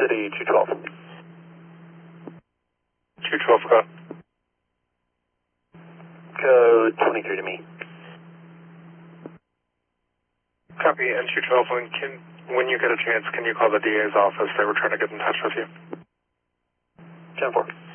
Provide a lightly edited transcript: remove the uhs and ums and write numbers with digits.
City 212. 212, code. Code 23 to me. Copy, and 212, when you get a chance, can you call the DA's office? They were trying to get in touch with you. 10-4.